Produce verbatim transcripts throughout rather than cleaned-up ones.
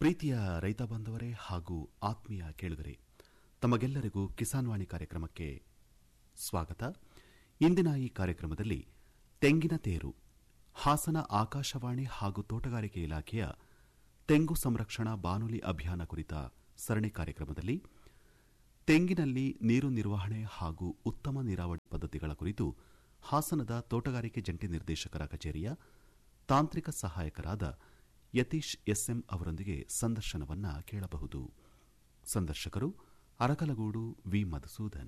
ಪ್ರೀತಿಯ ರೈತ ಬಾಂಧವರೇ ಹಾಗೂ ಆತ್ಮೀಯ ಕೇಳುಗರೆ, ತಮಗೆಲ್ಲರಿಗೂ ಕಿಸಾನ್ ವಾಣಿ ಕಾರ್ಯಕ್ರಮಕ್ಕೆ ಸ್ವಾಗತ. ಇಂದಿನ ಈ ಕಾರ್ಯಕ್ರಮದಲ್ಲಿ ತೆಂಗಿನ ತೇರು, ಹಾಸನ ಆಕಾಶವಾಣಿ ಹಾಗೂ ತೋಟಗಾರಿಕೆ ಇಲಾಖೆಯ ತೆಂಗು ಸಂರಕ್ಷಣಾ ಬಾನುಲಿ ಅಭಿಯಾನ ಕುರಿತ ಸರಣಿ ಕಾರ್ಯಕ್ರಮದಲ್ಲಿ ತೆಂಗಿನಲ್ಲಿ ನೀರು ನಿರ್ವಹಣೆ ಹಾಗೂ ಉತ್ತಮ ನೀರಾವರಿ ಪದ್ಧತಿಗಳ ಕುರಿತು ಹಾಸನದ ತೋಟಗಾರಿಕೆ ಜಂಟಿ ನಿರ್ದೇಶಕರ ಕಚೇರಿಯ ತಾಂತ್ರಿಕ ಸಹಾಯಕರಾದ ಯತೀಶ್ ಎಸ್ಎಂ ಅವರೊಂದಿಗೆ ಸಂದರ್ಶನವನ್ನ ಕೇಳಬಹುದು. ಸಂದರ್ಶಕರು ಅರಕಲಗೂಡು ವಿ ಮಧುಸೂದನ್.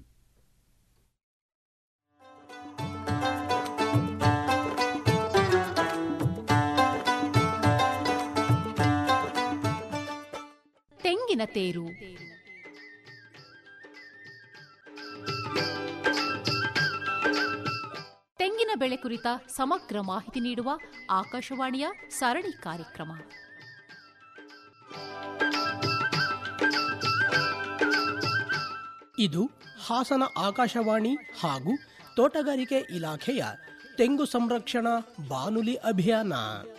ತೆಂಗಿನ ತೇರು. ತೆಂಗಿನ ಬೆಳೆ ಕುರಿತ ಸಮಗ್ರ ಮಾಹಿತಿ ನೀಡುವ ಆಕಾಶವಾಣಿಯ ಸರಣಿ ಕಾರ್ಯಕ್ರಮ. ಇದು ಹಾಸನ ಆಕಾಶವಾಣಿ ಹಾಗೂ ತೋಟಗಾರಿಕೆ ಇಲಾಖೆಯ ತೆಂಗು ಸಂರಕ್ಷಣಾ ಬಾನುಲಿ ಅಭಿಯಾನ.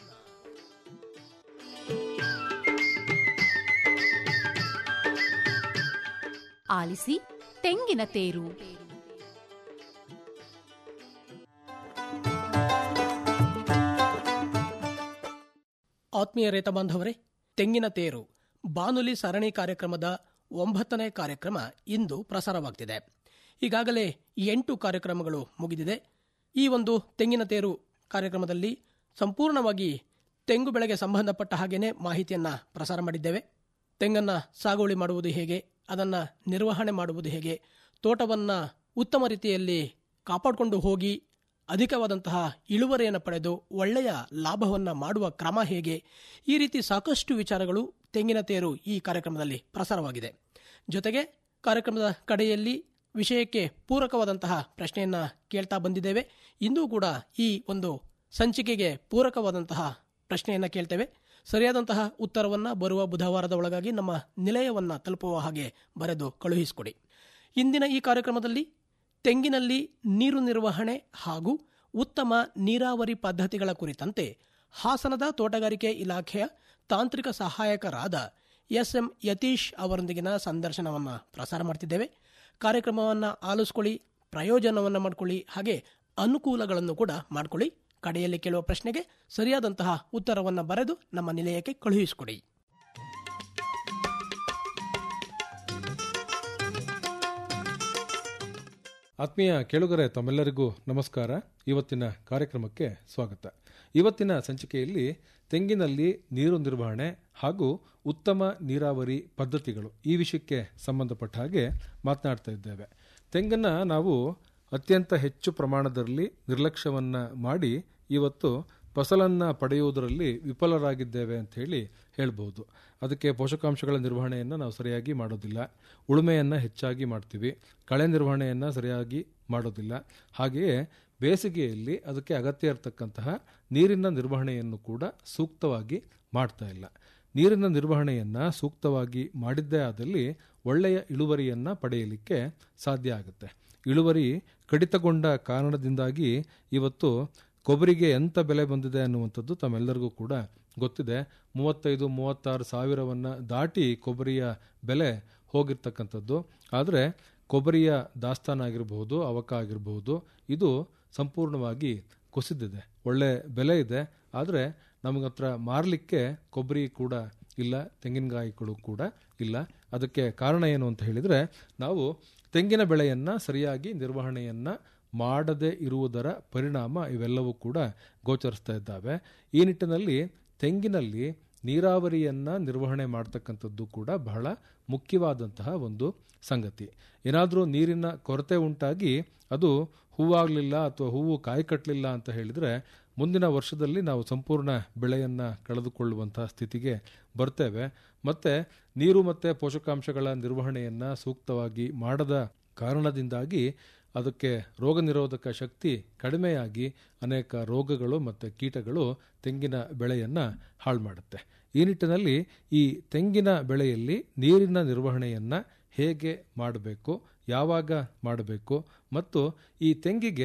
ಆಲಿಸಿ ತೆಂಗಿನ ತೇರು. ಆತ್ಮೀಯ ರೈತ ಬಾಂಧವರೇ, ತೆಂಗಿನ ತೇರು ಬಾನುಲಿ ಸರಣಿ ಕಾರ್ಯಕ್ರಮದ ಒಂಬತ್ತನೇ ಕಾರ್ಯಕ್ರಮ ಇಂದು ಪ್ರಸಾರವಾಗ್ತಿದೆ. ಈಗಾಗಲೇ ಎಂಟು ಕಾರ್ಯಕ್ರಮಗಳು ಮುಗಿದಿದೆ. ಈ ಒಂದು ತೆಂಗಿನ ತೇರು ಕಾರ್ಯಕ್ರಮದಲ್ಲಿ ಸಂಪೂರ್ಣವಾಗಿ ತೆಂಗು ಬೆಳೆಗೆ ಸಂಬಂಧಪಟ್ಟ ಹಾಗೇನೆ ಮಾಹಿತಿಯನ್ನು ಪ್ರಸಾರ ಮಾಡಿದ್ದೇವೆ. ತೆಂಗನ್ನು ಸಾಗುವಳಿ ಮಾಡುವುದು ಹೇಗೆ, ಅದನ್ನು ನಿರ್ವಹಣೆ ಮಾಡುವುದು ಹೇಗೆ, ತೋಟವನ್ನು ಉತ್ತಮ ರೀತಿಯಲ್ಲಿ ಕಾಪಾಡಿಕೊಂಡು ಹೋಗಿ ಅಧಿಕವಾದಂತಹ ಇಳುವರಿಯನ್ನು ಪಡೆದು ಒಳ್ಳೆಯ ಲಾಭವನ್ನು ಮಾಡುವ ಕ್ರಮ ಹೇಗೆ, ಈ ರೀತಿ ಸಾಕಷ್ಟು ವಿಚಾರಗಳು ತೆಂಗಿನ ತೇರು ಈ ಕಾರ್ಯಕ್ರಮದಲ್ಲಿ ಪ್ರಸಾರವಾಗಿದೆ. ಜೊತೆಗೆ ಕಾರ್ಯಕ್ರಮದ ಕಡೆಯಲ್ಲಿ ವಿಷಯಕ್ಕೆ ಪೂರಕವಾದಂತಹ ಪ್ರಶ್ನೆಯನ್ನು ಕೇಳ್ತಾ ಬಂದಿದ್ದೇವೆ. ಇಂದೂ ಕೂಡ ಈ ಒಂದು ಸಂಚಿಕೆಗೆ ಪೂರಕವಾದಂತಹ ಪ್ರಶ್ನೆಯನ್ನು ಕೇಳ್ತೇವೆ. ಸರಿಯಾದಂತಹ ಉತ್ತರವನ್ನು ಬರುವ ಬುಧವಾರದ ಒಳಗಾಗಿ ನಮ್ಮ ನಿಲಯವನ್ನು ತಲುಪುವ ಹಾಗೆ ಬರೆದು ಕಳುಹಿಸಿಕೊಡಿ. ಇಂದಿನ ಈ ಕಾರ್ಯಕ್ರಮದಲ್ಲಿ ತೆಂಗಿನಲ್ಲಿ ನೀರು ನಿರ್ವಹಣೆ ಹಾಗೂ ಉತ್ತಮ ನೀರಾವರಿ ಪದ್ಧತಿಗಳ ಕುರಿತಂತೆ ಹಾಸನದ ತೋಟಗಾರಿಕೆ ಇಲಾಖೆಯ ತಾಂತ್ರಿಕ ಸಹಾಯಕರಾದ ಎಸ್ ಎಂ ಯತೀಶ್ ಅವರೊಂದಿಗಿನ ಸಂದರ್ಶನವನ್ನು ಪ್ರಸಾರ ಮಾಡ್ತಿದ್ದೇವೆ. ಕಾರ್ಯಕ್ರಮವನ್ನು ಆಲಿಸ್ಕೊಳ್ಳಿ, ಪ್ರಯೋಜನವನ್ನು ಮಾಡಿಕೊಳ್ಳಿ, ಹಾಗೆ ಅನುಕೂಲಗಳನ್ನು ಕೂಡ ಮಾಡಿಕೊಳ್ಳಿ. ಕಡೆಯಲ್ಲಿ ಕೇಳುವ ಪ್ರಶ್ನೆಗೆ ಸರಿಯಾದಂತಹ ಉತ್ತರವನ್ನು ಬರೆದು ನಮ್ಮ ನಿಲಯಕ್ಕೆ ಕಳುಹಿಸಿಕೊಡಿ. ಆತ್ಮೀಯ ಕೇಳುಗರೆ, ತಮ್ಮೆಲ್ಲರಿಗೂ ನಮಸ್ಕಾರ. ಇವತ್ತಿನ ಕಾರ್ಯಕ್ರಮಕ್ಕೆ ಸ್ವಾಗತ. ಇವತ್ತಿನ ಸಂಚಿಕೆಯಲ್ಲಿ ತೆಂಗಿನಲ್ಲಿ ನೀರು ನಿರ್ವಹಣೆ ಹಾಗೂ ಉತ್ತಮ ನೀರಾವರಿ ಪದ್ಧತಿಗಳು ಈ ವಿಷಯಕ್ಕೆ ಸಂಬಂಧಪಟ್ಟ ಹಾಗೆ ಮಾತನಾಡ್ತಾ ಇದ್ದೇವೆ. ತೆಂಗನ್ನು ನಾವು ಅತ್ಯಂತ ಹೆಚ್ಚು ಪ್ರಮಾಣದಲ್ಲಿ ನಿರ್ಲಕ್ಷ್ಯವನ್ನು ಮಾಡಿ ಇವತ್ತು ಫಸಲನ್ನು ಪಡೆಯುವುದರಲ್ಲಿ ವಿಫಲರಾಗಿದ್ದೇವೆ ಅಂತ ಹೇಳಿ ಹೇಳ್ಬೋದು. ಅದಕ್ಕೆ ಪೋಷಕಾಂಶಗಳ ನಿರ್ವಹಣೆಯನ್ನು ನಾವು ಸರಿಯಾಗಿ ಮಾಡೋದಿಲ್ಲ, ಉಳುಮೆಯನ್ನು ಹೆಚ್ಚಾಗಿ ಮಾಡ್ತೀವಿ, ಕಳೆ ನಿರ್ವಹಣೆಯನ್ನು ಸರಿಯಾಗಿ ಮಾಡೋದಿಲ್ಲ, ಹಾಗೆಯೇ ಬೇಸಿಗೆಯಲ್ಲಿ ಅದಕ್ಕೆ ಅಗತ್ಯ ಇರತಕ್ಕಂತಹ ನೀರಿನ ನಿರ್ವಹಣೆಯನ್ನು ಕೂಡ ಸೂಕ್ತವಾಗಿ ಮಾಡ್ತಾ ಇಲ್ಲ. ನೀರಿನ ನಿರ್ವಹಣೆಯನ್ನು ಸೂಕ್ತವಾಗಿ ಮಾಡಿದ್ದೇ ಆದಲ್ಲಿ ಒಳ್ಳೆಯ ಇಳುವರಿಯನ್ನು ಪಡೆಯಲಿಕ್ಕೆ ಸಾಧ್ಯ ಆಗುತ್ತೆ. ಇಳುವರಿ ಕಡಿತಗೊಂಡ ಕಾರಣದಿಂದಾಗಿ ಇವತ್ತು ಕೊಬ್ಬರಿಗೆ ಎಂಥ ಬೆಲೆ ಬಂದಿದೆ ಅನ್ನುವಂಥದ್ದು ತಮ್ಮೆಲ್ಲರಿಗೂ ಕೂಡ ಗೊತ್ತಿದೆ. ಮೂವತ್ತೈದು ಮೂವತ್ತಾರು ಸಾವಿರವನ್ನು ದಾಟಿ ಕೊಬ್ಬರಿಯ ಬೆಲೆ ಹೋಗಿರ್ತಕ್ಕಂಥದ್ದು. ಆದರೆ ಕೊಬ್ಬರಿಯ ದಾಸ್ತಾನಾಗಿರ್ಬೋದು, ಅವಕ ಆಗಿರಬಹುದು, ಇದು ಸಂಪೂರ್ಣವಾಗಿ ಕುಸಿದಿದೆ. ಒಳ್ಳೆ ಬೆಲೆ ಇದೆ, ಆದರೆ ನಮಗತ್ರ ಮಾರಲಿಕ್ಕೆ ಕೊಬ್ಬರಿ ಕೂಡ ಇಲ್ಲ, ತೆಂಗಿನಕಾಯಿಗಳು ಕೂಡ ಇಲ್ಲ. ಅದಕ್ಕೆ ಕಾರಣ ಏನು ಅಂತ ಹೇಳಿದರೆ, ನಾವು ತೆಂಗಿನ ಬೆಳೆಯನ್ನು ಸರಿಯಾಗಿ ನಿರ್ವಹಣೆಯನ್ನು ಮಾಡದೇ ಇರುವುದರ ಪರಿಣಾಮ ಇವೆಲ್ಲವೂ ಕೂಡ ಗೋಚರಿಸ್ತಾ ಇದ್ದಾವೆ. ಈ ನಿಟ್ಟಿನಲ್ಲಿ ತೆಂಗಿನಲ್ಲಿ ನೀರಾವರಿಯನ್ನು ನಿರ್ವಹಣೆ ಮಾಡ್ತಕ್ಕಂಥದ್ದು ಕೂಡ ಬಹಳ ಮುಖ್ಯವಾದಂತಹ ಒಂದು ಸಂಗತಿ. ಏನಾದರೂ ನೀರಿನ ಕೊರತೆ ಉಂಟಾಗಿ ಅದು ಹೂವಾಗಲಿಲ್ಲ ಅಥವಾ ಹೂವು ಕಾಯಿ ಕಟ್ಟಲಿಲ್ಲ ಅಂತ ಹೇಳಿದರೆ ಮುಂದಿನ ವರ್ಷದಲ್ಲಿ ನಾವು ಸಂಪೂರ್ಣ ಬೆಳೆಯನ್ನು ಕಳೆದುಕೊಳ್ಳುವಂತಹ ಸ್ಥಿತಿಗೆ ಬರ್ತೇವೆ. ಮತ್ತು ನೀರು ಮತ್ತು ಪೋಷಕಾಂಶಗಳ ನಿರ್ವಹಣೆಯನ್ನು ಸೂಕ್ತವಾಗಿ ಮಾಡದ ಕಾರಣದಿಂದಾಗಿ ಅದಕ್ಕೆ ರೋಗ ನಿರೋಧಕ ಶಕ್ತಿ ಕಡಿಮೆಯಾಗಿ ಅನೇಕ ರೋಗಗಳು ಮತ್ತು ಕೀಟಗಳು ತೆಂಗಿನ ಬೆಳೆಯನ್ನು ಹಾಳು ಮಾಡುತ್ತೆ. ಈ ನಿಟ್ಟಿನಲ್ಲಿ ಈ ತೆಂಗಿನ ಬೆಳೆಯಲ್ಲಿ ನೀರಿನ ನಿರ್ವಹಣೆಯನ್ನು ಹೇಗೆ ಮಾಡಬೇಕು, ಯಾವಾಗ ಮಾಡಬೇಕು ಮತ್ತು ಈ ತೆಂಗಿಗೆ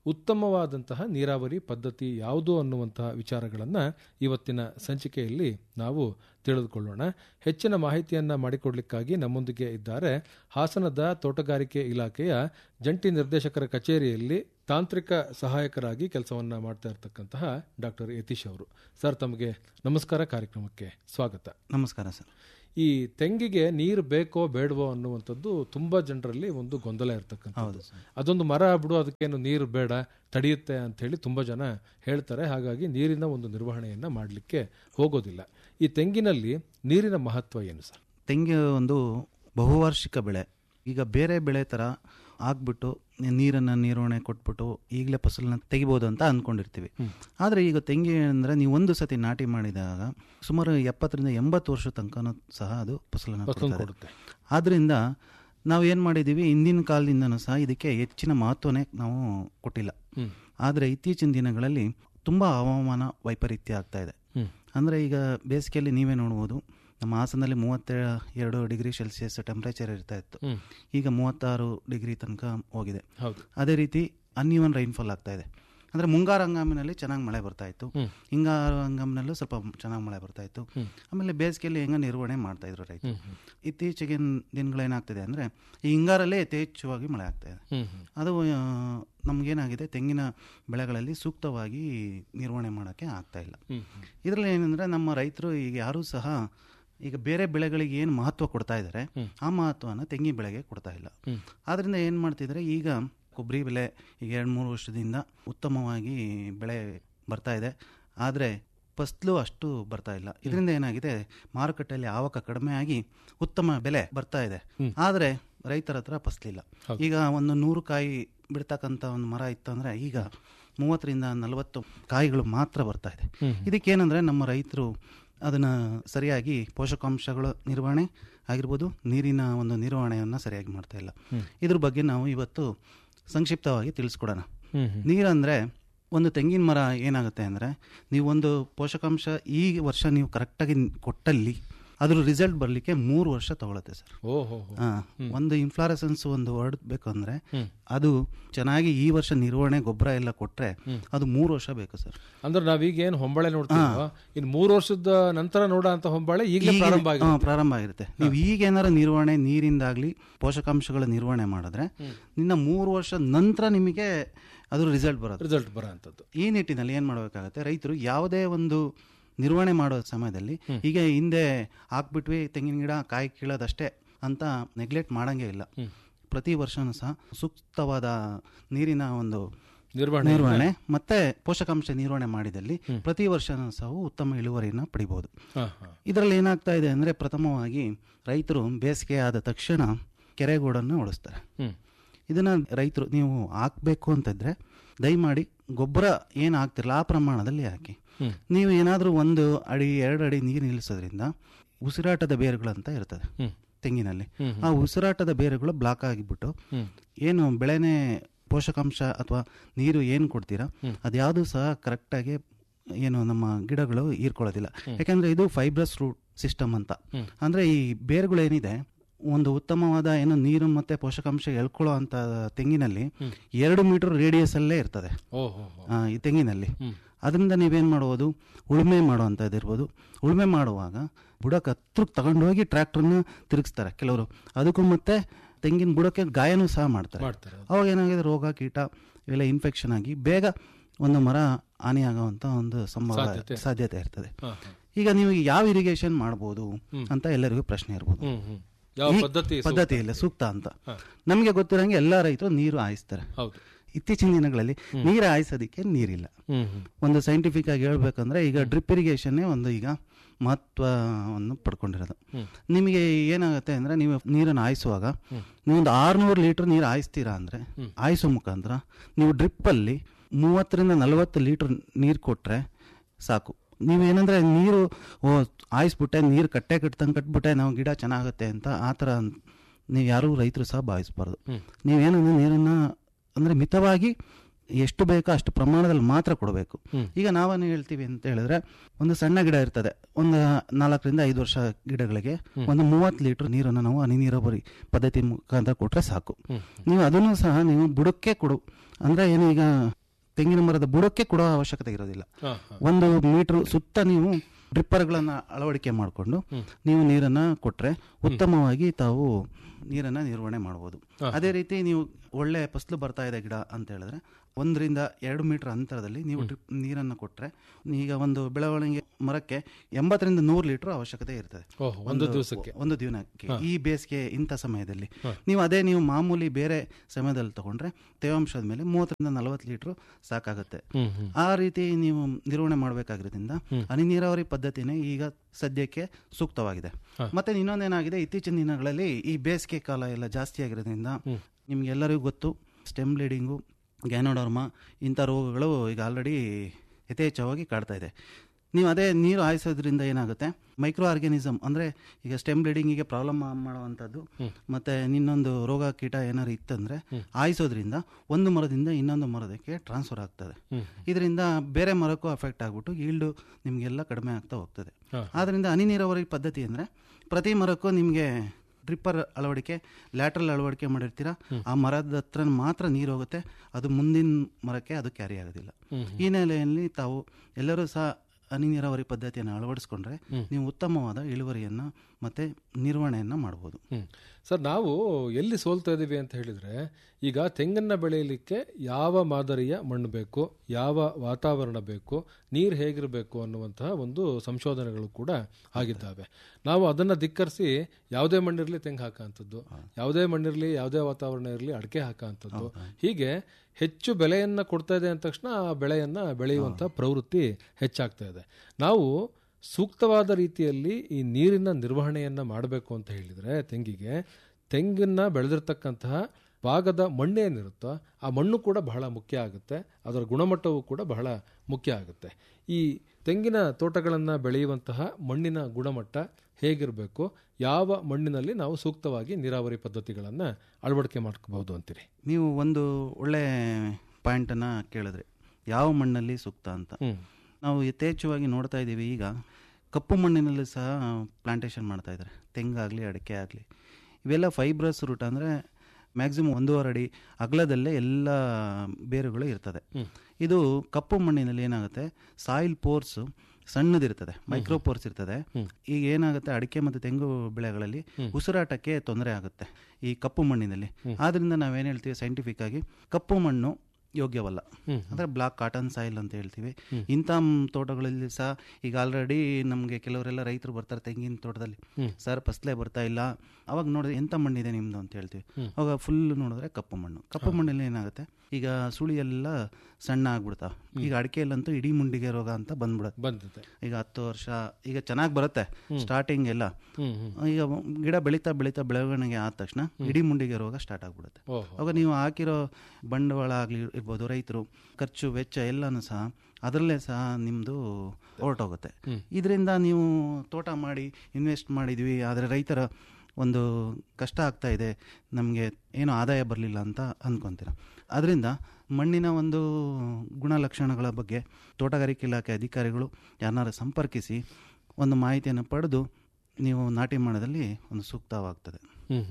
ಉತ್ತಮವಾದಂತಹ ನೀರಾವರಿ ಪದ್ಧತಿ ಯಾವುದು ಅನ್ನುವಂತಹ ವಿಚಾರಗಳನ್ನು ಇವತ್ತಿನ ಸಂಚಿಕೆಯಲ್ಲಿ ನಾವು ತಿಳಿದುಕೊಳ್ಳೋಣ. ಹೆಚ್ಚಿನ ಮಾಹಿತಿಯನ್ನ ಮಾಡಿಕೊಡ್ಲಿಕ್ಕಾಗಿ ನಮ್ಮೊಂದಿಗೆ ಇದ್ದಾರೆ ಹಾಸನದ ತೋಟಗಾರಿಕೆ ಇಲಾಖೆಯ ಜಂಟಿ ನಿರ್ದೇಶಕರ ಕಚೇರಿಯಲ್ಲಿ ತಾಂತ್ರಿಕ ಸಹಾಯಕರಾಗಿ ಕೆಲಸವನ್ನ ಮಾಡ್ತಾ ಇರತಕ್ಕಂತಹ ಡಾಕ್ಟರ್ ಯತೀಶ್ ಅವರು. ಸರ್, ತಮಗೆ ನಮಸ್ಕಾರ, ಕಾರ್ಯಕ್ರಮಕ್ಕೆ ಸ್ವಾಗತ. ನಮಸ್ಕಾರ ಸರ್. ಈ ತೆಂಗಿಗೆ ನೀರು ಬೇಕೋ ಬೇಡವೋ ಅನ್ನುವಂಥದ್ದು ತುಂಬಾ ಜನರಲ್ಲಿ ಒಂದು ಗೊಂದಲ ಇರತಕ್ಕಂಥದ್ದು. ಅದೊಂದು ಮರ ಬಿಡು, ಅದಕ್ಕೇನು ನೀರು ಬೇಡ, ತಡೆಯುತ್ತೆ ಅಂತ ಹೇಳಿ ತುಂಬಾ ಜನ ಹೇಳ್ತಾರೆ. ಹಾಗಾಗಿ ನೀರಿನ ಒಂದು ನಿರ್ವಹಣೆಯನ್ನ ಮಾಡಲಿಕ್ಕೆ ಹೋಗೋದಿಲ್ಲ. ಈ ತೆಂಗಿನಲ್ಲಿ ನೀರಿನ ಮಹತ್ವ ಏನು ಸರ್? ತೆಂಗು ಒಂದು ಬಹುವಾರ್ಷಿಕ ಬೆಳೆ. ಈಗ ಬೇರೆ ಬೆಳೆ ತರ ಆಗ್ಬಿಟ್ಟು ನೀರನ್ನು ನಿರ್ವಹಣೆ ಕೊಟ್ಬಿಟ್ಟು ಈಗಲೇ ಫಸಲನ್ನ ತೆಗಿಬೋದು ಅಂತ ಅಂದ್ಕೊಂಡಿರ್ತೀವಿ. ಆದರೆ ಈಗ ತೆಂಗಿ ಅಂದರೆ ನೀವು ಒಂದು ಸತಿ ನಾಟಿ ಮಾಡಿದಾಗ ಸುಮಾರು ಎಪ್ಪತ್ತರಿಂದ ಎಂಬತ್ತು ವರ್ಷ ತನಕ ಸಹ ಅದು ಫಸಲನ್ನು ಕೊಡುತ್ತೆ. ಆದ್ದರಿಂದ ನಾವು ಏನು ಮಾಡಿದ್ದೀವಿ, ಹಿಂದಿನ ಕಾಲದಿಂದನೂ ಸಹ ಇದಕ್ಕೆ ಹೆಚ್ಚಿನ ಮಹತ್ವನೇ ನಾವು ಕೊಟ್ಟಿಲ್ಲ. ಆದರೆ ಇತ್ತೀಚಿನ ದಿನಗಳಲ್ಲಿ ತುಂಬ ಹವಾಮಾನ ವೈಪರೀತ್ಯ ಆಗ್ತಾ ಇದೆ. ಅಂದರೆ ಈಗ ಬೇಸಿಗೆಯಲ್ಲಿ ನೀವೇ ನೋಡ್ಬೋದು, ನಮ್ಮ ಹಾಸನದಲ್ಲಿ ಮೂವತ್ತ ಎರಡು ಡಿಗ್ರಿ ಸೆಲ್ಸಿಯಸ್ ಟೆಂಪರೇಚರ್ ಇರ್ತಾ ಇತ್ತು, ಈಗ ಮೂವತ್ತಾರು ಡಿಗ್ರಿ ತನಕ ಹೋಗಿದೆ. ಅದೇ ರೀತಿ ಅನ್ಇವನ್ ರೈನ್ಫಾಲ್ ಆಗ್ತಾ ಇದೆ. ಅಂದರೆ ಮುಂಗಾರು ಹಂಗಾಮಿನಲ್ಲಿ ಚೆನ್ನಾಗಿ ಮಳೆ ಬರ್ತಾ ಇತ್ತು, ಹಿಂಗಾರು ಹಂಗಾಮಿನಲ್ಲೂ ಸ್ವಲ್ಪ ಚೆನ್ನಾಗಿ ಮಳೆ ಬರ್ತಾ ಇತ್ತು. ಆಮೇಲೆ ಬೇಸಿಗೆಯಲ್ಲಿ ಹೆಂಗ ನಿರ್ವಹಣೆ ಮಾಡ್ತಾ ಇದ್ರು ರೈತರು. ಇತ್ತೀಚೆಗೆ ದಿನಗಳೇನಾಗ್ತಿದೆ ಅಂದರೆ ಈ ಹಿಂಗಾರಲ್ಲೇ ಯಥೇಚ್ಛವಾಗಿ ಮಳೆ ಆಗ್ತಾ ಇದೆ. ಅದು ನಮಗೇನಾಗಿದೆ, ತೆಂಗಿನ ಬೆಳೆಗಳಲ್ಲಿ ಸೂಕ್ತವಾಗಿ ನಿರ್ವಹಣೆ ಮಾಡೋಕ್ಕೆ ಆಗ್ತಾ ಇಲ್ಲ. ಇದರಲ್ಲಿ ಏನಂದರೆ ನಮ್ಮ ರೈತರು ಈಗ ಯಾರೂ ಸಹ ಈಗ ಬೇರೆ ಬೆಳೆಗಳಿಗೆ ಏನು ಮಹತ್ವ ಕೊಡ್ತಾ ಇದ್ದಾರೆ ಆ ಮಹತ್ವನ ತೆಂಗಿನ ಬೆಳೆಗೆ ಕೊಡ್ತಾ ಇಲ್ಲ. ಆದ್ದರಿಂದ ಏನು ಮಾಡ್ತಿದ್ದಾರೆ, ಈಗ ಕೊಬ್ಬರಿ ಬೆಲೆ ಈಗ ಎರಡು ಮೂರು ವರ್ಷದಿಂದ ಉತ್ತಮವಾಗಿ ಬೆಳೆ ಬರ್ತಾ ಇದೆ, ಆದರೆ ಫಸಲು ಅಷ್ಟು ಬರ್ತಾ ಇಲ್ಲ. ಇದರಿಂದ ಏನಾಗಿದೆ, ಮಾರುಕಟ್ಟೆಯಲ್ಲಿ ಆವಕ ಕಡಿಮೆ ಆಗಿ ಉತ್ತಮ ಬೆಲೆ ಬರ್ತಾ ಇದೆ, ಆದರೆ ರೈತರ ಹತ್ರ ಫಸಲಿಲ್ಲ. ಈಗ ಒಂದು ನೂರು ಕಾಯಿ ಬಿಡ್ತಕ್ಕಂಥ ಒಂದು ಮರ ಇತ್ತು ಅಂದರೆ ಈಗ ಮೂವತ್ತರಿಂದ ನಲವತ್ತು ಕಾಯಿಗಳು ಮಾತ್ರ ಬರ್ತಾ ಇದೆ. ಇದಕ್ಕೇನಂದರೆ ನಮ್ಮ ರೈತರು ಅದನ್ನು ಸರಿಯಾಗಿ ಪೋಷಕಾಂಶಗಳ ನಿರ್ವಹಣೆ ಆಗಿರ್ಬೋದು, ನೀರಿನ ಒಂದು ನಿರ್ವಹಣೆಯನ್ನು ಸರಿಯಾಗಿ ಮಾಡ್ತಾ ಇಲ್ಲ. ಇದ್ರ ಬಗ್ಗೆ ನಾವು ಇವತ್ತು ಸಂಕ್ಷಿಪ್ತವಾಗಿ ತಿಳಿಸ್ಕೊಡೋಣ. ನೀರಂದರೆ ಒಂದು ತೆಂಗಿನ ಮರ ಏನಾಗುತ್ತೆ ಅಂದರೆ, ನೀವು ಒಂದು ಪೋಷಕಾಂಶ ಈ ವರ್ಷ ನೀವು ಕರೆಕ್ಟಾಗಿ ಕೊಟ್ಟಲ್ಲಿ ಅದ್ರ ರಿಸಲ್ಟ್ ಬರಲಿಕ್ಕೆ ಮೂರು ವರ್ಷ ತಗೊಳುತ್ತೆ ಸರ್. ಒಂದು ಇನ್ಫ್ಲಾರೆಸೆನ್ಸ್ ಒಂದು ಹೊರಡಬೇಕು ಅಂದರೆ ಅದು ಚೆನ್ನಾಗಿ ಈ ವರ್ಷ ನಿರ್ವಹಣೆ ಗೊಬ್ಬರ ಎಲ್ಲ ಕೊಟ್ರೆ ಅದು ಮೂರು ವರ್ಷ ಬೇಕು ಸರ್. ಅಂದ್ರೆ ನಾವೀಗ ಏನು ಹೊಂಬಾಳೆ ನೋಡ್ತೀವಿ, ಇನ್ನು ಮೂರು ವರ್ಷದ ನಂತರ ನೋಡೋ ಅಂತ ಹೊಂಬಾಳೆ ಈಗಲೇ ಪ್ರಾರಂಭ ಪ್ರಾರಂಭ ಆಗಿರುತ್ತೆ. ನೀವು ಈಗ ಏನಾರು ನಿರ್ವಹಣೆ ನೀರಿಂದಾಗ್ಲಿ ಪೋಷಕಾಂಶಗಳ ನಿರ್ವಹಣೆ ಮಾಡಿದ್ರೆ ನಿನ್ನ ಮೂರು ವರ್ಷ ನಂತರ ನಿಮಗೆ ಅದು ರಿಸಲ್ಟ್ ಬರೋದು ರಿಸಲ್ಟ್ ಬರೋ ಅಂಥದ್ದು. ಈ ನಿಟ್ಟಿನಲ್ಲಿ ಏನು ಮಾಡಬೇಕಾಗುತ್ತೆ, ರೈತರು ಯಾವುದೇ ಒಂದು ನಿರ್ವಹಣೆ ಮಾಡೋ ಸಮಯದಲ್ಲಿ ಈಗ ಹಿಂದೆ ಹಾಕ್ಬಿಟ್ವಿ ತೆಂಗಿನ ಗಿಡ ಕಾಯಿ ಕೀಳೋದಷ್ಟೇ ಅಂತ ನೆಗ್ಲೆಕ್ಟ್ ಮಾಡಂಗೇ ಇಲ್ಲ. ಪ್ರತಿ ವರ್ಷನೂ ಸಹ ಸೂಕ್ತವಾದ ನೀರಿನ ಒಂದು ನಿರ್ವಹಣೆ ನಿರ್ವಹಣೆ ಮತ್ತೆ ಪೋಷಕಾಂಶ ನಿರ್ವಹಣೆ ಮಾಡಿದಲ್ಲಿ ಪ್ರತಿ ವರ್ಷನೂ ಸಹ ಉತ್ತಮ ಇಳುವರಿಯನ್ನು ಪಡಿಬಹುದು. ಇದರಲ್ಲಿ ಏನಾಗ್ತಾ ಇದೆ ಅಂದರೆ, ಪ್ರಥಮವಾಗಿ ರೈತರು ಬೇಸಿಗೆ ಆದ ತಕ್ಷಣ ಕೆರೆಗೂಡನ್ನು ಉಳಿಸ್ತಾರೆ. ಇದನ್ನ ರೈತರು ನೀವು ಹಾಕಬೇಕು ಅಂತಿದ್ರೆ ದಯಮಾಡಿ ಗೊಬ್ಬರ ಏನು ಹಾಕ್ತಿರಲ್ಲ ಆ ಪ್ರಮಾಣದಲ್ಲಿ ಹಾಕಿ. ನೀವು ಏನಾದರೂ ಒಂದು ಅಡಿ ಎರಡು ಅಡಿ ನೀರು ನಿಲ್ಲಿಸೋದ್ರಿಂದ ಉಸಿರಾಟದ ಬೇರುಗಳಂತ ಇರ್ತದೆ ತೆಂಗಿನಲ್ಲಿ, ಆ ಉಸಿರಾಟದ ಬೇರುಗಳು ಬ್ಲಾಕ್ ಆಗಿಬಿಟ್ಟು ಏನು ಬೆಳೆನೇ ಪೋಷಕಾಂಶ ಅಥವಾ ನೀರು ಏನು ಕೊಡ್ತೀರಾ ಅದ್ಯಾವುದು ಸಹ ಕರೆಕ್ಟಾಗಿ ಏನು ನಮ್ಮ ಗಿಡಗಳು ಹೀರ್ಕೊಳ್ಳೋದಿಲ್ಲ. ಯಾಕೆಂದರೆ ಇದು ಫೈಬ್ರಸ್ ರೂಟ್ ಸಿಸ್ಟಮ್ ಅಂತ. ಅಂದರೆ ಈ ಬೇರುಗಳೇನಿದೆ ಒಂದು ಉತ್ತಮವಾದ ಏನು ನೀರು ಮತ್ತೆ ಪೋಷಕಾಂಶ ಎಳ್ಕೊಳ್ಳೋ ಅಂತ ತೆಂಗಿನಲ್ಲಿ ಎರಡು ಮೀಟರ್ ರೇಡಿಯಸ್ ಅಲ್ಲೇ ಇರ್ತದೆ ಈ ತೆಂಗಿನಲ್ಲಿ. ಅದರಿಂದ ನೀವೇನು ಮಾಡ್ಬೋದು, ಉಳುಮೆ ಮಾಡುವಂಥದ್ದು ಇರ್ಬೋದು. ಉಳುಮೆ ಮಾಡುವಾಗ ಬುಡಕ್ಕೆ ಹತ್ರಕ್ಕೆ ತಗೊಂಡೋಗಿ ಟ್ರ್ಯಾಕ್ಟರ್ನ ತಿರುಗಿಸ್ತಾರೆ ಕೆಲವರು, ಅದಕ್ಕೂ ಮತ್ತೆ ತೆಂಗಿನ ಬುಡಕ್ಕೆ ಗಾಯನೂ ಸಹ ಮಾಡ್ತಾರೆ. ಅವಾಗ ಏನಾಗಿದೆ, ರೋಗ ಕೀಟ ಇವೆಲ್ಲ ಇನ್ಫೆಕ್ಷನ್ ಆಗಿ ಬೇಗ ಒಂದು ಮರ ಹಾನಿಯಾಗುವಂಥ ಒಂದು ಸಂಭವ ಸಾಧ್ಯತೆ ಇರ್ತದೆ. ಈಗ ನೀವು ಯಾವ ಇರಿಗೇಷನ್ ಮಾಡ್ಬೋದು ಅಂತ ಎಲ್ಲರಿಗೂ ಪ್ರಶ್ನೆ ಇರ್ಬೋದು, ಪದ್ಧತಿ ಇಲ್ಲ ಸೂಕ್ತ ಅಂತ. ನಮಗೆ ಗೊತ್ತಿರಂಗೆ ಎಲ್ಲ ರೈತರು ನೀರು ಹಾಯಿಸ್ತಾರೆ. ಇತ್ತೀಚಿನ ದಿನಗಳಲ್ಲಿ ನೀರು ಹಾಯಿಸೋದಕ್ಕೆ ನೀರಿಲ್ಲ. ಒಂದು ಸೈಂಟಿಫಿಕ್ ಆಗಿ ಹೇಳ್ಬೇಕಂದ್ರೆ ಈಗ ಡ್ರಿಪ್ ಇರಿಗೇಷನ್ನೇ ಒಂದು ಈಗ ಮಹತ್ವವನ್ನು ಪಡ್ಕೊಂಡಿರೋದು. ನಿಮಗೆ ಏನಾಗುತ್ತೆ ಅಂದರೆ, ನೀವು ನೀರನ್ನು ಹಾಯಿಸುವಾಗ ನೀವೊಂದು ಆರ್ನೂರು ಲೀಟರ್ ನೀರು ಹಾಯಿಸ್ತೀರಾ ಅಂದರೆ ಹಾಯಿಸೋ ಮುಖಾಂತರ ನೀವು ಡ್ರಿಪ್ಪಲ್ಲಿ ಮೂವತ್ತರಿಂದ ನಲವತ್ತು ಲೀಟರ್ ನೀರು ಕೊಟ್ಟರೆ ಸಾಕು. ನೀವೇನಂದರೆ ನೀರು ಓ ಹಾಯಿಸ್ಬಿಟ್ಟೆ ನೀರು ಕಟ್ಟೆ ಕಟ್ತಂಗೆ ಕಟ್ಬಿಟ್ಟೆ ನಾವು ಗಿಡ ಚೆನ್ನಾಗುತ್ತೆ ಅಂತ ಆ ಥರ ನೀವು ಯಾರೂ ರೈತರು ಸಹ ಭಾವಿಸ್ಬಾರ್ದು. ನೀವೇನಂದ್ರೆ ನೀರನ್ನು ಅಂದರೆ ಮಿತವಾಗಿ ಎಷ್ಟು ಬೇಕೋ ಅಷ್ಟು ಪ್ರಮಾಣದಲ್ಲಿ ಮಾತ್ರ ಕೊಡಬೇಕು. ಈಗ ನಾವೇನು ಹೇಳ್ತೀವಿ ಅಂತ ಹೇಳಿದ್ರೆ, ಒಂದು ಸಣ್ಣ ಗಿಡ ಇರ್ತದೆ, ಒಂದು ನಾಲ್ಕರಿಂದ ಐದು ವರ್ಷ ಗಿಡಗಳಿಗೆ ಒಂದು ಮೂವತ್ತು ಲೀಟರ್ ನೀರನ್ನು ನಾವು ಹನಿ ನೀರಾವರಿ ಪದ್ಧತಿ ಮುಖಾಂತರ ಕೊಟ್ಟರೆ ಸಾಕು. ನೀವು ಅದನ್ನು ಸಹ ನೀವು ಬುಡಕ್ಕೆ ಕೊಡು ಅಂದರೆ ಏನು, ಈಗ ತೆಂಗಿನ ಮರದ ಬುಡಕ್ಕೆ ಕೊಡೋ ಅವಶ್ಯಕತೆ ಇರೋದಿಲ್ಲ. ಒಂದು ಮೀಟರ್ ಸುತ್ತ ನೀವು ಡ್ರಿಪ್ಪರ್ಗಳನ್ನು ಅಳವಡಿಕೆ ಮಾಡಿಕೊಂಡು ನೀವು ನೀರನ್ನು ಕೊಟ್ಟರೆ ಉತ್ತಮವಾಗಿ ತಾವು ನೀರನ್ನು ನಿರ್ವಹಣೆ ಮಾಡ್ಬೋದು. ಅದೇ ರೀತಿ ನೀವು ಒಳ್ಳೆ ಫಸಲು ಬರ್ತಾ ಇದೆ ಗಿಡ ಅಂತ ಹೇಳಿದ್ರೆ ಒಂದರಿಂದ ಎರಡು ಮೀಟರ್ ಅಂತರದಲ್ಲಿ ನೀವು ಡ್ರಿಪ್ ನೀರನ್ನು ಕೊಟ್ಟರೆ ಈಗ ಒಂದು ಬೆಳವಣಿಗೆ ಮರಕ್ಕೆ ಎಂಬತ್ತರಿಂದ ನೂರು ಲೀಟರ್ ಅವಶ್ಯಕತೆ ಇರ್ತದೆ ಒಂದು ದಿವಸಕ್ಕೆ ಒಂದು ದಿನಕ್ಕೆ. ಈ ಬೇಸಿಗೆ ಇಂಥ ಸಮಯದಲ್ಲಿ ನೀವು ಅದೇ ನೀವು ಮಾಮೂಲಿ ಬೇರೆ ಸಮಯದಲ್ಲಿ ತಗೊಂಡ್ರೆ ತೇವಾಂಶದ ಮೇಲೆ ಮೂವತ್ತರಿಂದ ನಲವತ್ತು ಲೀಟರ್ ಸಾಕಾಗುತ್ತೆ. ಆ ರೀತಿ ನೀವು ನಿರ್ವಹಣೆ ಮಾಡಬೇಕಾಗಿರೋದ್ರಿಂದ ಹನಿ ನೀರಾವರಿ ಪದ್ಧತಿನೇ ಈಗ ಸದ್ಯಕ್ಕೆ ಸೂಕ್ತವಾಗಿದೆ. ಮತ್ತೆ ಇನ್ನೊಂದೇನಾಗಿದೆ, ಇತ್ತೀಚಿನ ದಿನಗಳಲ್ಲಿ ಈ ಬೇಸಿಗೆ ಕಾಲ ಎಲ್ಲ ಜಾಸ್ತಿ ಆಗಿರೋದ್ರಿಂದ ನಿಮ್ಗೆಲ್ಲರಿಗೂ ಗೊತ್ತು, ಸ್ಟೆಮ್ ಬ್ಲೀಡಿಂಗು, ಗ್ಯಾನೋಡರ್ಮಾ ಇಂಥ ರೋಗಗಳು ಈಗ ಆಲ್ರೆಡಿ ಯಥೇಚ್ಛವಾಗಿ ಕಾಡ್ತಾ ಇದೆ. ನೀವು ಅದೇ ನೀರು ಹಾಯಿಸೋದ್ರಿಂದ ಏನಾಗುತ್ತೆ, ಮೈಕ್ರೋ ಆರ್ಗ್ಯಾನಿಸಮ್ ಅಂದರೆ ಈಗ ಸ್ಟೆಮ್ ಬ್ಲೀಡಿಂಗಿಗೆ ಪ್ರಾಬ್ಲಮ್ ಮಾಡುವಂಥದ್ದು ಮತ್ತು ಇನ್ನೊಂದು ರೋಗ ಕೀಟ ಏನಾದ್ರು ಇತ್ತಂದರೆ ಹಾಯಿಸೋದ್ರಿಂದ ಒಂದು ಮರದಿಂದ ಇನ್ನೊಂದು ಮರದಕ್ಕೆ ಟ್ರಾನ್ಸ್ಫರ್ ಆಗ್ತದೆ. ಇದರಿಂದ ಬೇರೆ ಮರಕ್ಕೂ ಅಫೆಕ್ಟ್ ಆಗಿಬಿಟ್ಟು ಈಲ್ಡು ನಿಮಗೆಲ್ಲ ಕಡಿಮೆ ಆಗ್ತಾ ಹೋಗ್ತದೆ. ಆದ್ದರಿಂದ ಹನಿ ನೀರಾವರಿ ಪದ್ಧತಿ ಅಂದರೆ ಪ್ರತಿ ಮರಕ್ಕೂ ನಿಮಗೆ ಡ್ರಿಪ್ಪರ್ ಅಳವಡಿಕೆ, ಲ್ಯಾಟ್ರಲ್ ಅಳವಡಿಕೆ ಮಾಡಿರ್ತೀರ, ಆ ಮರದ ಹತ್ರ ಮಾತ್ರ ನೀರು ಹೋಗುತ್ತೆ, ಅದು ಮುಂದಿನ ಮರಕ್ಕೆ ಅದು ಕ್ಯಾರಿ ಆಗೋದಿಲ್ಲ. ಈ ನೆಲೆಯಲ್ಲಿ ತಾವು ಎಲ್ಲರೂ ಸಹ ಹನಿ ನೀರಾವರಿ ಪದ್ಧತಿಯನ್ನು ಅಳವಡಿಸ್ಕೊಂಡ್ರೆ ನೀವು ಉತ್ತಮವಾದ ಇಳುವರಿಯನ್ನು ಮತ್ತು ನಿರ್ವಹಣೆಯನ್ನು ಮಾಡ್ಬೋದು. ಸರ್, ನಾವು ಎಲ್ಲಿ ಸೋಲ್ತಾ ಇದ್ದೀವಿ ಅಂತ ಹೇಳಿದರೆ, ಈಗ ತೆಂಗನ್ನು ಬೆಳೆಯಲಿಕ್ಕೆ ಯಾವ ಮಾದರಿಯ ಮಣ್ಣು ಬೇಕು, ಯಾವ ವಾತಾವರಣ ಬೇಕು, ನೀರು ಹೇಗಿರಬೇಕು ಅನ್ನುವಂತಹ ಒಂದು ಸಂಶೋಧನೆಗಳು ಕೂಡ ಆಗಿದ್ದಾವೆ. ನಾವು ಅದನ್ನು ಧಿಕ್ಕರಿಸಿ ಯಾವುದೇ ಮಣ್ಣಿರಲಿ ತೆಂಗು ಹಾಕೋಂಥದ್ದು, ಯಾವುದೇ ಮಣ್ಣಿರಲಿ ಯಾವುದೇ ವಾತಾವರಣ ಇರಲಿ ಅಡಿಕೆ ಹಾಕೋಂಥದ್ದು, ಹೀಗೆ ಹೆಚ್ಚು ಬೆಲೆಯನ್ನು ಕೊಡ್ತಾ ಇದೆ ಅಂದ ತಕ್ಷಣ ಆ ಬೆಳೆಯನ್ನು ಬೆಳೆಯುವಂಥ ಪ್ರವೃತ್ತಿ ಹೆಚ್ಚಾಗ್ತಾ ಇದೆ. ನಾವು ಸೂಕ್ತವಾದ ರೀತಿಯಲ್ಲಿ ಈ ನೀರಿನ ನಿರ್ವಹಣೆಯನ್ನು ಮಾಡಬೇಕು ಅಂತ ಹೇಳಿದರೆ ತೆಂಗಿಗೆ, ತೆಂಗನ್ನು ಬೆಳೆದಿರ್ತಕ್ಕಂತಹ ಭಾಗದ ಮಣ್ಣು ಏನಿರುತ್ತೋ ಆ ಮಣ್ಣು ಕೂಡ ಬಹಳ ಮುಖ್ಯ ಆಗುತ್ತೆ, ಅದರ ಗುಣಮಟ್ಟವೂ ಕೂಡ ಬಹಳ ಮುಖ್ಯ ಆಗುತ್ತೆ. ಈ ತೆಂಗಿನ ತೋಟಗಳನ್ನು ಬೆಳೆಯುವಂತಹ ಮಣ್ಣಿನ ಗುಣಮಟ್ಟ ಹೇಗಿರಬೇಕು, ಯಾವ ಮಣ್ಣಿನಲ್ಲಿ ನಾವು ಸೂಕ್ತವಾಗಿ ನೀರಾವರಿ ಪದ್ಧತಿಗಳನ್ನು ಅಳವಡಿಕೆ ಮಾಡ್ಕೋಬಹುದು ಅಂತೀರಿ? ನೀವು ಒಂದು ಒಳ್ಳೆ ಪಾಯಿಂಟನ್ನು ಕೇಳಿದ್ರೆ, ಯಾವ ಮಣ್ಣಲ್ಲಿ ಸೂಕ್ತ ಅಂತ. ನಾವು ಯಥೇಚ್ಛವಾಗಿ ನೋಡ್ತಾ ಇದ್ದೀವಿ, ಈಗ ಕಪ್ಪು ಮಣ್ಣಿನಲ್ಲಿ ಸಹ ಪ್ಲಾಂಟೇಶನ್ ಮಾಡ್ತಾ ಇದ್ದಾರೆ, ತೆಂಗಾಗಲಿ ಅಡಿಕೆ ಆಗಲಿ. ಇವೆಲ್ಲ ಫೈಬ್ರಸ್ ರೂಟ್ ಅಂದರೆ ಮ್ಯಾಕ್ಸಿಮಮ್ ಒಂದೂವರೆ ಅಡಿ ಅಗಲದಲ್ಲೇ ಎಲ್ಲ ಬೇರುಗಳು ಇರ್ತದೆ. ಇದು ಕಪ್ಪು ಮಣ್ಣಿನಲ್ಲಿ ಏನಾಗುತ್ತೆ, ಸಾಯಿಲ್ ಪೋರ್ಸು ಸಣ್ಣದಿರ್ತದೆ, ಮೈಕ್ರೋ ಪೋರ್ಸ್ ಇರ್ತದೆ. ಈಗ ಏನಾಗುತ್ತೆ, ಅಡಿಕೆ ಮತ್ತು ತೆಂಗು ಬೆಳೆಗಳಲ್ಲಿ ಉಸಿರಾಟಕ್ಕೆ ತೊಂದರೆ ಆಗುತ್ತೆ ಈ ಕಪ್ಪು ಮಣ್ಣಿನಲ್ಲಿ. ಆದ್ರಿಂದ ನಾವೇನು ಹೇಳ್ತೀವಿ, ಸೈಂಟಿಫಿಕ್ ಆಗಿ ಕಪ್ಪು ಮಣ್ಣು ಯೋಗ್ಯವಲ್ಲ, ಅಂದರೆ ಬ್ಲಾಕ್ ಕಾಟನ್ ಸಾಯಿಲ್ ಅಂತ ಹೇಳ್ತೀವಿ. ಇಂಥ ತೋಟಗಳಲ್ಲಿ ಸಹ ಈಗ ಆಲ್ರೆಡಿ ನಮಗೆ ಕೆಲವರೆಲ್ಲ ರೈತರು ಬರ್ತಾರೆ ತೆಂಗಿನ ತೋಟದಲ್ಲಿ, ಸರ್ ಫಸಲೇ ಬರ್ತಾ ಇಲ್ಲ, ಅವಾಗ ನೋಡಿದ್ರೆ ಎಂಥ ಮಣ್ಣಿದೆ ನಿಮ್ಮದು ಅಂತ ಹೇಳ್ತೀವಿ. ಅವಾಗ ಫುಲ್ ನೋಡಿದ್ರೆ ಕಪ್ಪು ಮಣ್ಣು. ಕಪ್ಪು ಮಣ್ಣಲ್ಲಿ ಏನಾಗುತ್ತೆ, ಈಗ ಸುಳಿ ಎಲ್ಲ ಸಣ್ಣ ಆಗ್ಬಿಡ್ತಾವೆ. ಈಗ ಅಡಿಕೆಯಲ್ಲಂತೂ ಇಡೀ ಮುಂಡಿಗೆ ರೋಗ ಅಂತ ಬಂದ್ಬಿಡುತ್ತೆ. ಬಂದಿದೆ ಈಗ ಹತ್ತು ವರ್ಷ ಈಗ ಚೆನ್ನಾಗಿ ಬರುತ್ತೆ ಸ್ಟಾರ್ಟಿಂಗ್ ಎಲ್ಲ, ಈಗ ಗಿಡ ಬೆಳೀತಾ ಬೆಳೀತಾ ಬೆಳವಣಿಗೆ ಆದ ತಕ್ಷಣ ಇಡೀ ಮುಂಡಿಗೆ ರೋಗ ಸ್ಟಾರ್ಟ್ ಆಗ್ಬಿಡುತ್ತೆ. ಅವಾಗ ನೀವು ಹಾಕಿರೋ ಬಂಡವಾಳ ಆಗಲಿ ಇರ್ಬೋದು, ರೈತರು ಖರ್ಚು ವೆಚ್ಚ ಎಲ್ಲನೂ ಸಹ ಅದರಲ್ಲೇ ಸಹ ನಿಮ್ಮದು ಹೊರಟೋಗುತ್ತೆ. ಇದರಿಂದ ನೀವು ತೋಟ ಮಾಡಿ ಇನ್ವೆಸ್ಟ್ ಮಾಡಿದ್ವಿ, ಆದರೆ ರೈತರ ಒಂದು ಕಷ್ಟ ಆಗ್ತಾ ಇದೆ, ನಮಗೆ ಏನೂ ಆದಾಯ ಬರಲಿಲ್ಲ ಅಂತ ಅಂದ್ಕೊತೀರ. ಅದರಿಂದ ಮಣ್ಣಿನ ಒಂದು ಗುಣಲಕ್ಷಣಗಳ ಬಗ್ಗೆ ತೋಟಗಾರಿಕೆ ಇಲಾಖೆ ಅಧಿಕಾರಿಗಳು ಯಾರನ್ನಾರು ಸಂಪರ್ಕಿಸಿ ಒಂದು ಮಾಹಿತಿಯನ್ನು ಪಡೆದು ನೀವು ನಾಟಿ ಮಾಡೋದಲ್ಲಿ ಒಂದು ಸೂಕ್ತವಾಗ್ತದೆ.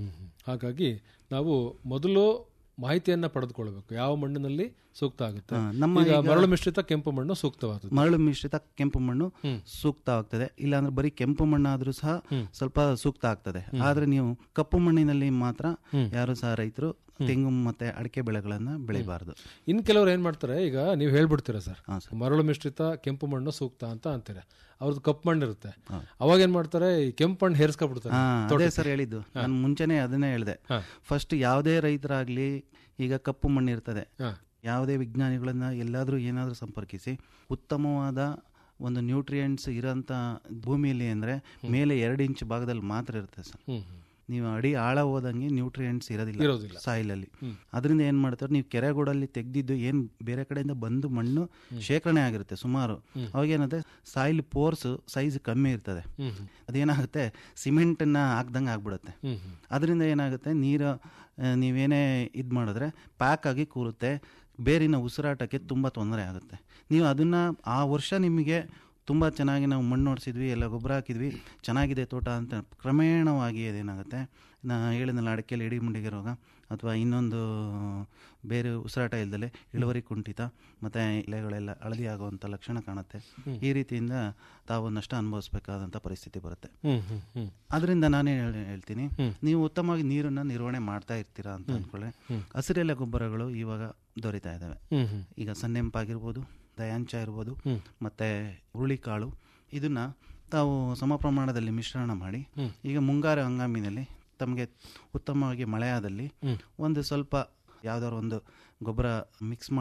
ಹಾಗಾಗಿ ನಾವು ಮೊದಲು ಮಾಹಿತಿಯನ್ನು ಪಡೆದುಕೊಳ್ಬೇಕು, ಯಾವ ಮಣ್ಣಿನಲ್ಲಿ ಸೂಕ್ತ ಆಗುತ್ತೆ. ನಮ್ಮ ಮರಳು ಮಿಶ್ರಿತ ಕೆಂಪು ಮಣ್ಣು ಸೂಕ್ತವಾಗುತ್ತೆ. ಮರಳು ಮಿಶ್ರಿತ ಕೆಂಪು ಮಣ್ಣು ಸೂಕ್ತ ಆಗ್ತದೆ. ಇಲ್ಲಾಂದ್ರೆ ಬರೀ ಕೆಂಪು ಮಣ್ಣಾದ್ರೂ ಸಹ ಸ್ವಲ್ಪ ಸೂಕ್ತ ಆಗ್ತದೆ. ಆದ್ರೆ ನೀವು ಕಪ್ಪು ಮಣ್ಣಿನಲ್ಲಿ ಮಾತ್ರ ಯಾರು ಸಹ ರೈತರು ತೆಂಗು ಮತ್ತೆ ಅಡಿಕೆ ಬೆಳೆಗಳನ್ನ ಬೆಳಿಬಾರ್ದು. ಇನ್ ಕೆಲವರು ಏನ್ ಮಾಡ್ತಾರೆ, ಈಗ ನೀವು ಹೇಳ್ಬಿಡ್ತೀರಾ ಸರ್ ಮರಳು ಮಿಶ್ರಿತ ಕೆಂಪು ಮಣ್ಣು ಸೂಕ್ತ ಅಂತ ಅಂತೀರಾ, ಅವ್ರದ್ದು ಕಪ್ಪು ಮಣ್ಣು ಇರುತ್ತೆ, ಅವಾಗ ಏನ್ ಮಾಡ್ತಾರೆ, ಈ ಕೆಂಪು ಮಣ್ಣು ಹೇರ್ಸ್ಕೊಬಿಡ್ತಾರೆ. ಅದೇ ಸರ್ ಹೇಳಿದ್ದು, ನಾನು ಮುಂಚೆನೆ ಅದನ್ನೇ ಹೇಳಿದೆ. ಫಸ್ಟ್ ಯಾವುದೇ ರೈತರಾಗ್ಲಿ ಈಗ ಕಪ್ಪು ಮಣ್ಣು ಇರ್ತದೆ, ಯಾವುದೇ ವಿಜ್ಞಾನಿಗಳನ್ನ ಎಲ್ಲಾದ್ರೂ ಏನಾದ್ರೂ ಸಂಪರ್ಕಿಸಿ ಉತ್ತಮವಾದ ಒಂದು ನ್ಯೂಟ್ರಿಯೆಂಟ್ಸ್ ಇರೋಂಥ ಭೂಮಿಯಲ್ಲಿ ಅಂದ್ರೆ ಮೇಲೆ ಎರಡು ಇಂಚ್ ಭಾಗದಲ್ಲಿ ಮಾತ್ರ ಇರುತ್ತೆ ಸರ್. ನೀವು ಅಡಿ ಆಳ ಹೋದಂಗೆ ನ್ಯೂಟ್ರಿಯೆಂಟ್ಸ್ ಇರೋದಿಲ್ಲ ಸಾಯಿಲಲ್ಲಿ. ಅದರಿಂದ ಏನು ಮಾಡ್ತಾರೆ, ನೀವು ಕೆರೆಗೋಡಲ್ಲಿ ತೆಗೆದಿದ್ದು ಏನು ಬೇರೆ ಕಡೆಯಿಂದ ಬಂದು ಮಣ್ಣು ಶೇಖರಣೆ ಆಗಿರುತ್ತೆ ಸುಮಾರು, ಅವಾಗೇನಾಗುತ್ತೆ ಸಾಯಿಲ್ ಪೋರ್ಸ್ ಸೈಜ್ ಕಮ್ಮಿ ಇರ್ತದೆ. ಅದೇನಾಗುತ್ತೆ ಸಿಮೆಂಟನ್ನು ಹಾಕ್ದಂಗೆ ಆಗ್ಬಿಡುತ್ತೆ. ಅದರಿಂದ ಏನಾಗುತ್ತೆ, ನೀರು ನೀವೇನೇ ಇದು ಮಾಡಿದ್ರೆ ಪ್ಯಾಕ್ ಆಗಿ ಕೂರುತ್ತೆ, ಬೇರಿನ ಉಸಿರಾಟಕ್ಕೆ ತುಂಬ ತೊಂದರೆ ಆಗುತ್ತೆ. ನೀವು ಅದನ್ನು ಆ ವರ್ಷ ನಿಮಗೆ ತುಂಬ ಚೆನ್ನಾಗಿ ನಾವು ಮಣ್ಣು ನೋಡಿಸಿದ್ವಿ, ಎಲ್ಲ ಗೊಬ್ಬರ ಹಾಕಿದ್ವಿ, ಚೆನ್ನಾಗಿದೆ ತೋಟ ಅಂತ ಕ್ರಮೇಣವಾಗಿ ಅದೇನಾಗುತ್ತೆ, ನಾ ಹೇಳಿದ್ನಲ್ಲ ಅಡಿಕೆಯಲ್ಲಿ ಇಡೀ ಮುಂಡಿಗೆ ರೋಗ ಅಥವಾ ಇನ್ನೊಂದು ಬೇರೆ ಉಸಿರಾಟ ಇಲ್ದಲೆ ಇಳುವರಿ ಕುಂಠಿತ ಮತ್ತು ಎಲೆಗಳೆಲ್ಲ ಹಳದಿ ಆಗುವಂಥ ಲಕ್ಷಣ ಕಾಣುತ್ತೆ. ಈ ರೀತಿಯಿಂದ ತಾವು ನಷ್ಟ ಅನುಭವಿಸ್ಬೇಕಾದಂಥ ಪರಿಸ್ಥಿತಿ ಬರುತ್ತೆ. ಅದರಿಂದ ನಾನೇ ಹೇಳ್ತೀನಿ, ನೀವು ಉತ್ತಮವಾಗಿ ನೀರನ್ನು ನಿರ್ವಹಣೆ ಮಾಡ್ತಾ ಇರ್ತೀರಾ ಅಂತ ಅಂದ್ಕೊಳ್ಳಿ. ಹಸಿರೆಲೆ ಗೊಬ್ಬರಗಳು ಇವಾಗ ದೊರೀತಾ ಇದ್ದಾವೆ. ಈಗ ಸನ್ನೆಂಪಾಗಿರ್ಬೋದು, ದಯಾಂಚ ಇರ್ಬೋದು, ಮತ್ತು ಹುರುಳಿಕಾಳು, ಇದನ್ನು ತಾವು ಸಮ ಪ್ರಮಾಣದಲ್ಲಿ ಮಿಶ್ರಣ ಮಾಡಿ ಈಗ ಮುಂಗಾರು ಹಂಗಾಮಿನಲ್ಲಿ ತಮಗೆ ಉತ್ತಮವಾಗಿ ಮಳೆಯಾದಲ್ಲಿ ಒಂದು ಸ್ವಲ್ಪ ಯಾವುದಾದ್ರು ಒಂದು ಗೊಬ್ಬರ ಮಿಕ್ಸ್ ಮಾಡಿ